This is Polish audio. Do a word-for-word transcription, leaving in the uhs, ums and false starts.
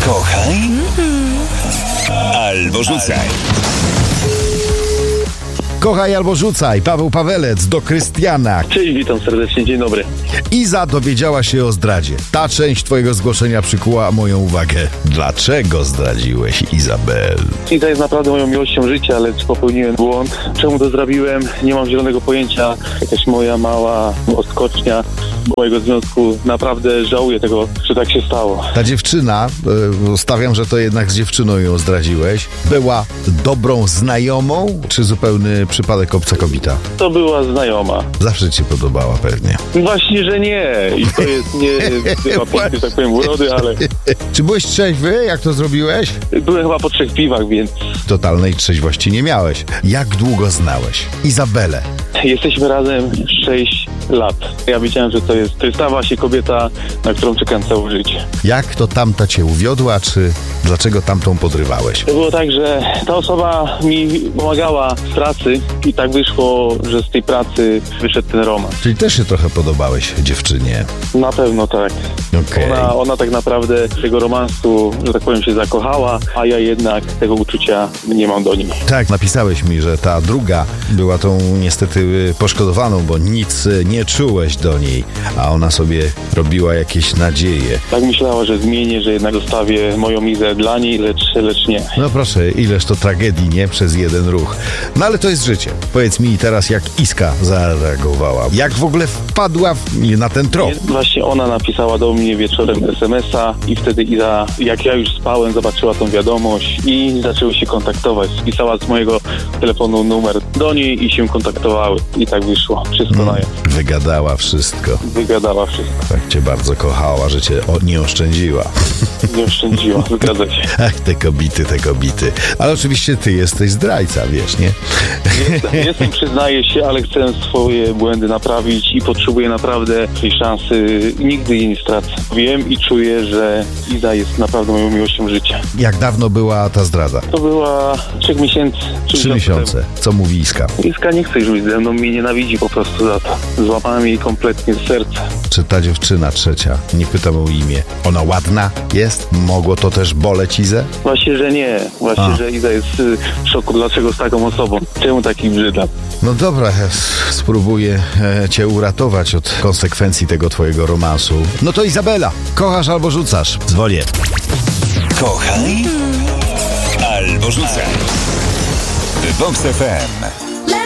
Kochaj albo rzucaj. Kochaj albo rzucaj. Paweł Pawelec do Krystiana. Cześć, witam serdecznie, dzień dobry. Iza dowiedziała się o zdradzie. Ta część twojego zgłoszenia przykuła moją uwagę. Dlaczego zdradziłeś Izabel? Iza jest naprawdę moją miłością życia, ale czy popełniłem błąd? Czemu to zrobiłem? Nie mam zielonego pojęcia. Jakaś moja mała odskocznia mojego związku. Naprawdę żałuję tego, że tak się stało. Ta dziewczyna, yy, stawiam, że to jednak z dziewczyną ją zdradziłeś, była dobrą znajomą, czy zupełny przypadek obca kobita? To była znajoma. Zawsze ci się podobała pewnie. Właśnie, że nie. I to jest nie była piękny, tak powiem, urody, ale Czy byłeś trzeźwy, jak to zrobiłeś? byłem chyba po trzech piwach, więc Totalnej trzeźwości nie miałeś. Jak długo znałeś Izabelę? jesteśmy razem sześć lat. Ja wiedziałem, że to jest, to jest ta właśnie kobieta, na którą czekam całe życie. Jak to tamta cię uwiodła, czy dlaczego tamtą podrywałeś? To było tak, że ta osoba mi pomagała w pracy i tak wyszło, że z tej pracy wyszedł ten romans. Czyli też się trochę podobałeś dziewczynie. Na pewno tak. Okej. Ona, ona tak naprawdę tego romansu, że tak powiem, się zakochała, a ja jednak tego uczucia nie mam do niej. Tak, napisałeś mi, że ta druga była tą niestety poszkodowaną, bo nic nie czułeś do niej, a ona sobie robiła jakieś nadzieje. Tak myślała, że zmienię, że jednak zostawię moją Izę dla niej, lecz, lecz nie. No proszę, ileż to tragedii, nie? Przez jeden ruch. No ale to jest życie. Powiedz mi teraz, jak Iska zareagowała. Jak w ogóle wpadła w, na ten trop? Właśnie ona napisała do mnie wieczorem es em es a i wtedy Iza, jak ja już spałem, zobaczyła tą wiadomość i zaczęły się kontaktować. Spisała z mojego telefonu numer do niej i się kontaktowały. I tak wyszło. Wszystko na jaw. Wygadała wszystko. Wygadała wszystko. Tak cię bardzo kochała, że cię o, nie oszczędziła. Nie oszczędziła, zgadza się. Ach, te kobiety, te kobiety. Ale oczywiście ty jesteś zdrajca, wiesz, nie? Jestem, jestem, przyznaję się, ale chcę swoje błędy naprawić i potrzebuję naprawdę tej szansy. Nigdy jej nie stracę. Wiem i czuję, że Iza jest naprawdę moją miłością życia. Jak dawno była ta zdrada? To była trzech miesięcy. Trzy miesiące. Co mówi Iska? Iska nie chce już być ze mną, mnie nienawidzi po prostu za to. Złapałem jej kompletnie z serca. Czy ta dziewczyna trzecia, nie pytam o imię, ona ładna jest? Mogło to też boleć Izę? Właśnie, że nie. Właśnie, A. że Iza jest y, w szoku. Dlaczego z taką osobą? Czemu taki brzydla? No dobra, ja s- spróbuję e, cię uratować od konsekwencji tego twojego romansu. No to Izabela, kochasz albo rzucasz? Dzwonię. Kochaj albo rzucaj. Vox F M.